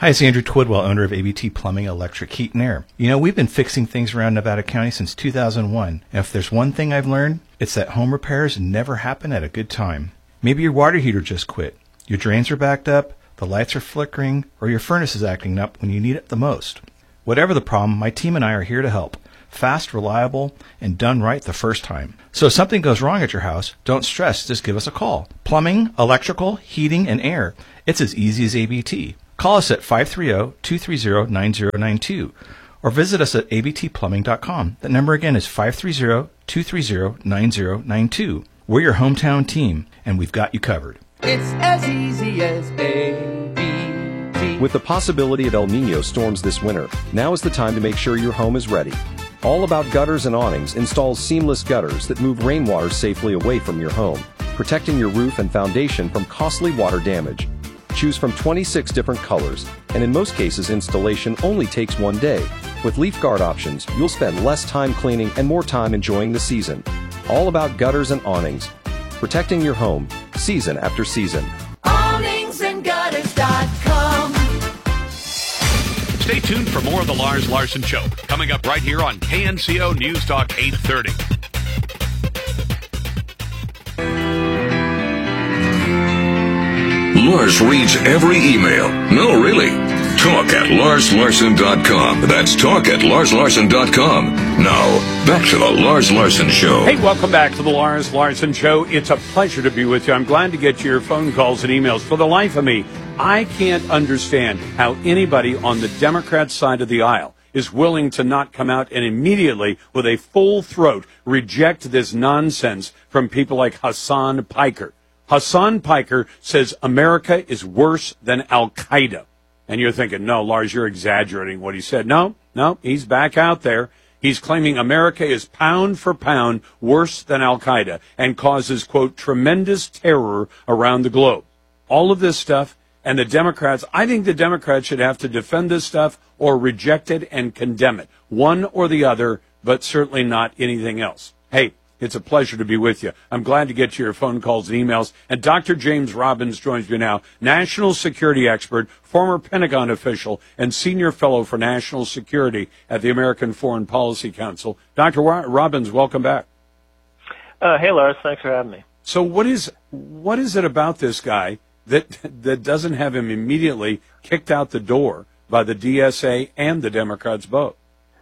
Hi, it's Andrew Twidwell, owner of ABT Plumbing, Electric, Heat, and Air. You know, we've been fixing things around Nevada County since 2001. And if there's one thing I've learned, it's that home repairs never happen at a good time. Maybe your water heater just quit, your drains are backed up, the lights are flickering, or your furnace is acting up when you need it the most. Whatever the problem, my team and I are here to help. Fast, reliable, and done right the first time. So if something goes wrong at your house, don't stress, just give us a call. Plumbing, electrical, heating, and air. It's as easy as ABT. Call us at 530-230-9092 or visit us at abtplumbing.com. That number again is 530-230-9092. We're your hometown team, and we've got you covered. It's as easy as ABT. With the possibility of El Nino storms this winter, now is the time to make sure your home is ready. All About Gutters and Awnings installs seamless gutters that move rainwater safely away from your home, protecting your roof and foundation from costly water damage. Choose from 26 different colors, and in most cases installation only takes 1 day. With Leaf Guard options, you'll spend less time cleaning and more time enjoying the season. All About Gutters and Awnings, protecting your home season after season. AwningsandGutters.com. Stay tuned for more of the Lars Larson Show, coming up right here on KNCO News Talk 830. Lars reads every email. No, really. Talk at LarsLarson.com. That's talk at LarsLarson.com. Now, back to the Lars Larson Show. Hey, welcome back to the Lars Larson Show. It's a pleasure to be with you. I'm glad to get your phone calls and emails. For the life of me, I can't understand how anybody on the Democrat side of the aisle is willing to not come out and immediately, with a full throat, reject this nonsense from people like Hassan Piker. Hassan Piker says America is worse than Al-Qaeda. And you're thinking, no, Lars, you're exaggerating what he said. No, he's back out there. He's claiming America is pound for pound worse than Al-Qaeda and causes, quote, tremendous terror around the globe. All of this stuff, and the Democrats, I think the Democrats should have to defend this stuff or reject it and condemn it. One or the other, but certainly not anything else. Hey, it's a pleasure to be with you. I'm glad to get your phone calls and emails. And Dr. James Robbins joins me now, national security expert, former Pentagon official, and senior fellow for national security at the American Foreign Policy Council. Dr. Robbins, welcome back. Hey, Lars. Thanks for having me. So what is it about this guy that doesn't have him immediately kicked out the door by the DSA and the Democrats both?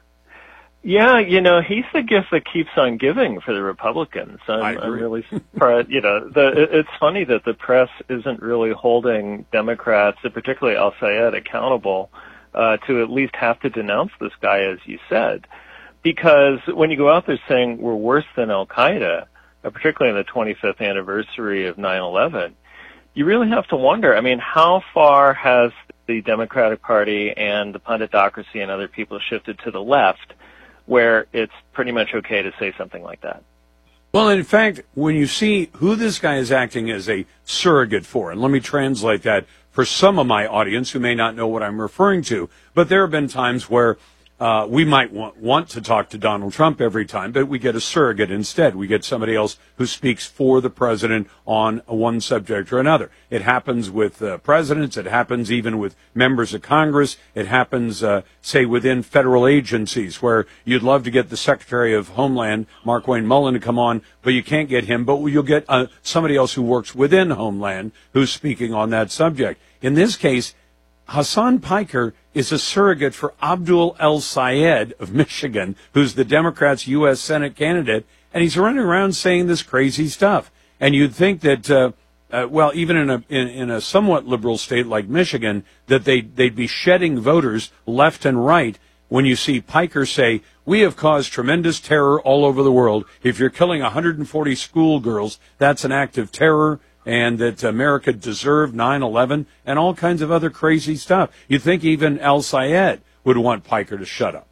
Yeah, he's the gift that keeps on giving for the Republicans. I'm really surprised. It's funny that the press isn't really holding Democrats, and particularly Al-Sayed, accountable to at least have to denounce this guy, as you said. Because when you go out there saying we're worse than Al-Qaeda, particularly in the 25th anniversary of 9/11, you really have to wonder, how far has the Democratic Party and the punditocracy and other people shifted to the left, where it's pretty much okay to say something like that? Well, in fact, when you see who this guy is acting as a surrogate for, and let me translate that for some of my audience who may not know what I'm referring to, but there have been times where we might want to talk to Donald Trump every time, but we get a surrogate instead. We get somebody else who speaks for the president on one subject or another. It happens with presidents. It happens even with members of Congress. It happens, say, within federal agencies where you'd love to get the Secretary of Homeland, Markwayne Mullin, to come on, but you can't get him. But you'll get somebody else who works within Homeland who's speaking on that subject. In this case, Hassan Piker is a surrogate for Abdul El-Sayed of Michigan, who's the Democrats' U.S. Senate candidate, and he's running around saying this crazy stuff. And you'd think that, even in a somewhat liberal state like Michigan, that they'd be shedding voters left and right when you see Piker say, we have caused tremendous terror all over the world. If you're killing 140 schoolgirls, that's an act of terror. And that America deserved 9/11 and all kinds of other crazy stuff. You'd think even Al-Sayed would want Piker to shut up.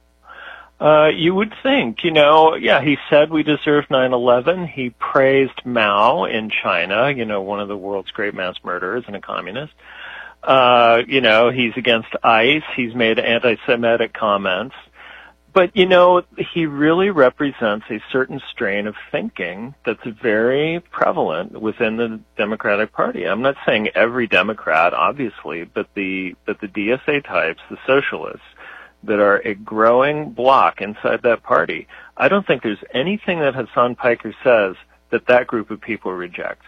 You would think, he said we deserved 9/11. He praised Mao in China, one of the world's great mass murderers and a communist. He's against ICE. He's made anti-Semitic comments. But, he really represents a certain strain of thinking that's very prevalent within the Democratic Party. I'm not saying every Democrat, obviously, but the DSA types, the socialists, that are a growing bloc inside that party. I don't think there's anything that Hasan Piker says that group of people reject.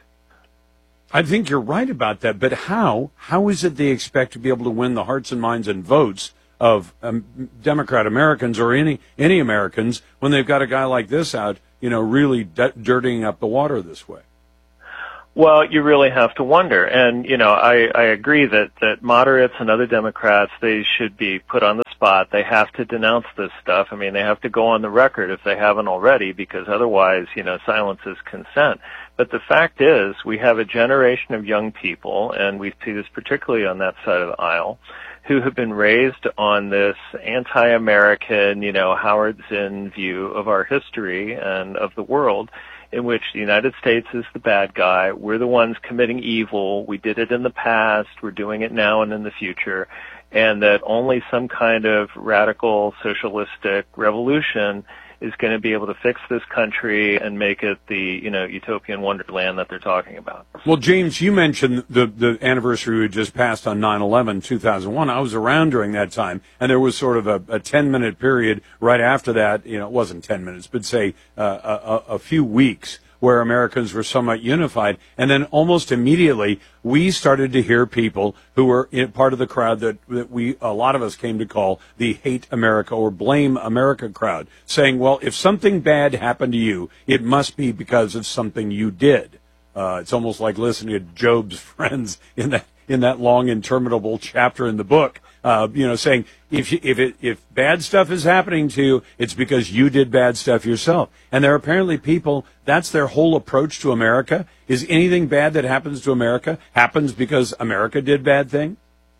I think you're right about that, but how is it they expect to be able to win the hearts and minds and votes of Democrat Americans or any Americans when they've got a guy like this out, really dirtying up the water this way? Well, you really have to wonder. And, I agree that moderates and other Democrats, they should be put on the spot. They have to denounce this stuff. I mean, they have to go on the record if they haven't already, because otherwise, silence is consent. But the fact is, we have a generation of young people, and we see this particularly on that side of the aisle, who have been raised on this anti-American, Howard Zinn view of our history and of the world, in which the United States is the bad guy. We're the ones committing evil. We did it in the past. We're doing it now and in the future. And that only some kind of radical socialistic revolution is going to be able to fix this country and make it the, utopian wonderland that they're talking about. Well, James, you mentioned the anniversary we just passed on 9/11, 2001. I was around during that time, and there was sort of a 10-minute period right after that. It wasn't 10 minutes, but say a few weeks where Americans were somewhat unified. And then almost immediately, we started to hear people who were part of the crowd that a lot of us came to call the Hate America or Blame America crowd, saying, well, if something bad happened to you, it must be because of something you did. It's almost like listening to Job's friends in that long, interminable chapter in the book, saying if bad stuff is happening to you, it's because you did bad stuff yourself. And there are apparently people, that's their whole approach to America, is anything bad that happens to America happens because America did bad thing?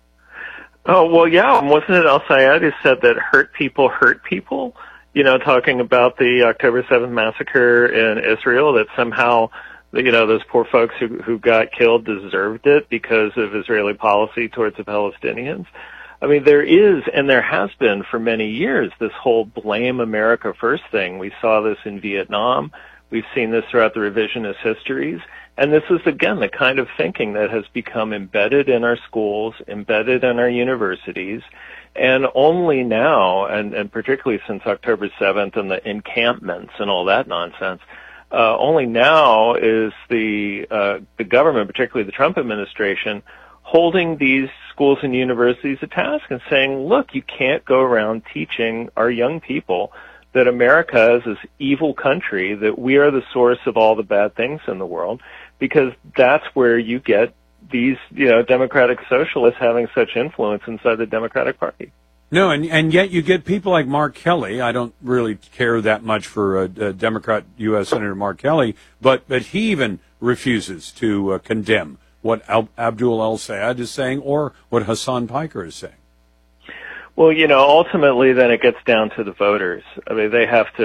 Oh, well, yeah. Wasn't it Al-Sayed who said that hurt people hurt people? Talking about the October 7th massacre in Israel, that somehow those poor folks who got killed deserved it because of Israeli policy towards the Palestinians. I mean, there is, and there has been for many years, this whole blame America first thing. We saw this in Vietnam. We've seen this throughout the revisionist histories. And this is, again, the kind of thinking that has become embedded in our schools, embedded in our universities. And only now, and particularly since October 7th and the encampments and all that nonsense, only now is the government, particularly the Trump administration, holding these schools and universities to task and saying, look, you can't go around teaching our young people that America is this evil country, that we are the source of all the bad things in the world, because that's where you get these, democratic socialists having such influence inside the Democratic Party. No, and yet you get people like Mark Kelly. I don't really care that much for Democrat U.S. Senator Mark Kelly, but he even refuses to condemn what Abdul El-Sayed is saying or what Hasan Piker is saying. Well, ultimately then it gets down to the voters. I mean, they have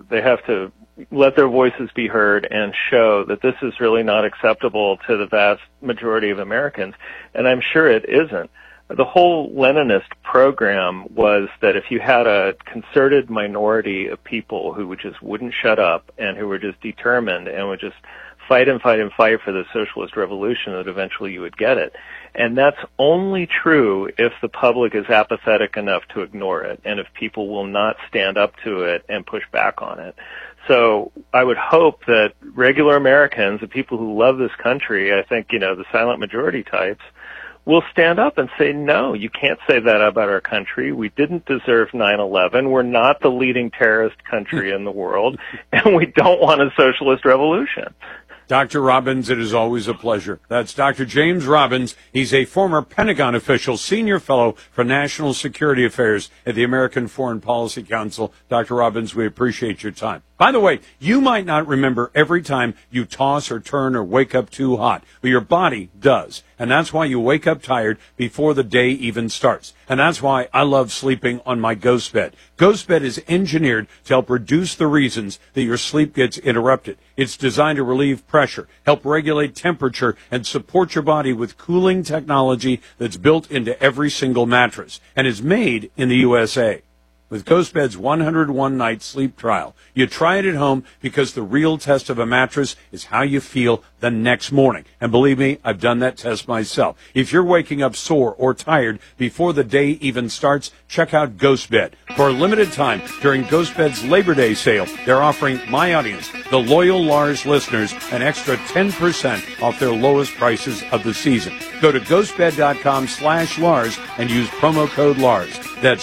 to let their voices be heard and show that this is really not acceptable to the vast majority of Americans, and I'm sure it isn't. The whole Leninist program was that if you had a concerted minority of people who just wouldn't shut up and who were just determined and would just fight and fight and fight for the socialist revolution, that eventually you would get it. And that's only true if the public is apathetic enough to ignore it and if people will not stand up to it and push back on it. So I would hope that regular Americans, the people who love this country, I think, the silent majority types, will stand up and say, no, you can't say that about our country. We didn't deserve 9/11. We're not the leading terrorist country in the world, and we don't want a socialist revolution. Dr. Robbins, it is always a pleasure. That's Dr. James Robbins. He's a former Pentagon official, senior fellow for national security affairs at the American Foreign Policy Council. Dr. Robbins, we appreciate your time. By the way, you might not remember every time you toss or turn or wake up too hot, but your body does. And that's why you wake up tired before the day even starts. And that's why I love sleeping on my Ghost Bed. Ghost Bed is engineered to help reduce the reasons that your sleep gets interrupted. It's designed to relieve pressure, help regulate temperature, and support your body with cooling technology that's built into every single mattress and is made in the USA. with GhostBed's 101-night sleep trial. You try it at home because the real test of a mattress is how you feel the next morning. And believe me, I've done that test myself. If you're waking up sore or tired before the day even starts, check out GhostBed. For a limited time during GhostBed's Labor Day sale, they're offering my audience, the loyal Lars listeners, an extra 10% off their lowest prices of the season. Go to ghostbed.com/Lars and use promo code Lars. That's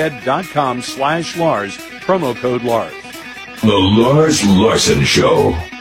ghostbed.com/Lars, promo code Lars. The Lars Larson Show.